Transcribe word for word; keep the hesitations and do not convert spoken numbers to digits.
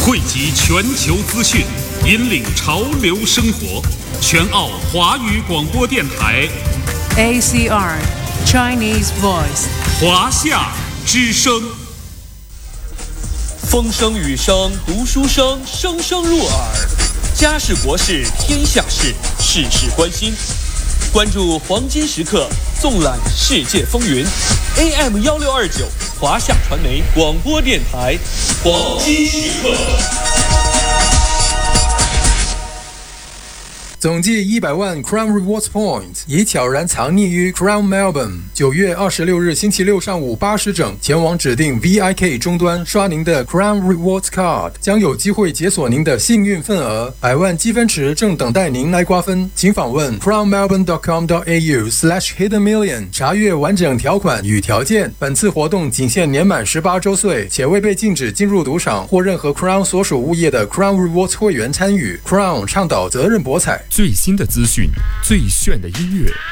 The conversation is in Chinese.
汇集全球资讯，引领潮流生活。全澳华语广播电台 A C R Chinese Voice 华夏之声。 风声雨声读书声，声声入耳。家事国事天下事，事事关心。关注黄金时刻，纵览世界风云。A M 一六二九华夏传媒广播电台，黄金时刻。 总计一百万 Crown Rewards Points 已悄然藏匿于 Crown Melbourne。九月二十六日星期六上午八时整，前往指定 V I K 终端刷您的 Crown Rewards Card， 将有机会解锁您的幸运份额。百万积分池正等待您来瓜分，请访问 crown melbourne dot com dot a u slash hidden million 查阅完整条款与条件。本次活动仅限年满十八周岁，且未被禁止进入赌场或任何 Crown 所属物业的 Crown Rewards 会员参与。Crown 倡导责任博彩。 最新的资讯，最炫的音乐。